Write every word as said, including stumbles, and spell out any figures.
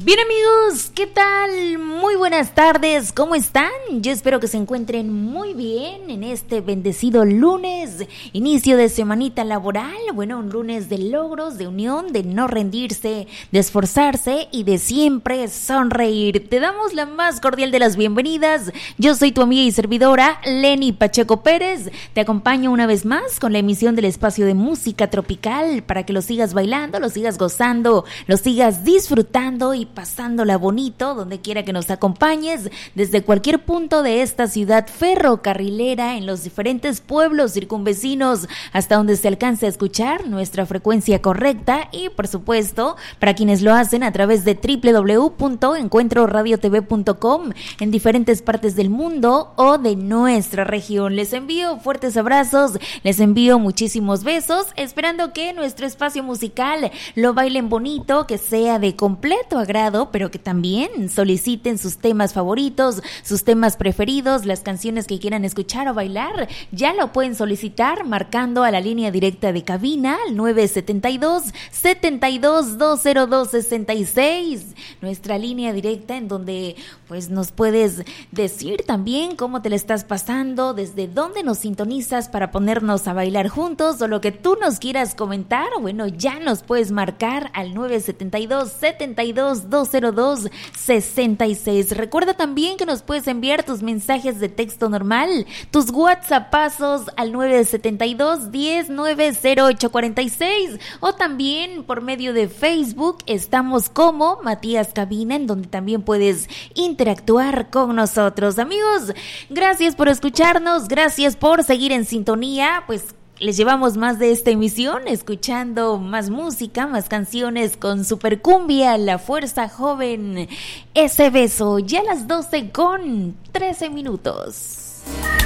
Bien amigos, ¿qué tal? Muy buenas tardes, ¿cómo están? Yo espero que se encuentren muy bien en este bendecido lunes, inicio de semanita laboral, bueno, un lunes de logros, de unión, de no rendirse, de esforzarse y de siempre sonreír. Te damos la más cordial de las bienvenidas, yo soy tu amiga y servidora, Lenny Pacheco Pérez, te acompaño una vez más con la emisión del espacio de música tropical para que lo sigas bailando, lo sigas gozando, lo sigas disfrutando y pasándola bonito donde quiera que nos acompañes, desde cualquier punto de esta ciudad ferrocarrilera, en los diferentes pueblos circunvecinos, hasta donde se alcance a escuchar nuestra frecuencia correcta y por supuesto para quienes lo hacen a través de doble u doble u doble u punto encuentro radio t v punto com en diferentes partes del mundo o de nuestra región. Les envío fuertes abrazos, les envío muchísimos besos, esperando que nuestro espacio musical lo bailen bonito, que sea de completo agrado, pero que también soliciten sus temas favoritos, sus temas preferidos, las canciones que quieran escuchar o bailar. Ya lo pueden solicitar marcando a la línea directa de cabina al nueve siete dos, siete dos, dos cero dos, seis seis, nuestra línea directa en donde pues nos puedes decir también cómo te la estás pasando, desde dónde nos sintonizas para ponernos a bailar juntos o lo que tú nos quieras comentar. Bueno, ya nos puedes marcar al nueve siete dos, siete dos, dos cero dos, seis seis. Recuerda también que nos puedes enviar tus mensajes de texto normal, tus WhatsAppazos al nueve siete dos, diez, nueve cero ocho cuarenta y seis o también por medio de Facebook estamos como Matías Cabina, en donde también puedes interactuar con nosotros. Amigos, gracias por escucharnos, gracias por seguir en sintonía, pues les llevamos más de esta emisión, escuchando más música, más canciones con Supercumbia, La Fuerza Joven, Ese Beso, ya a las doce con trece minutos.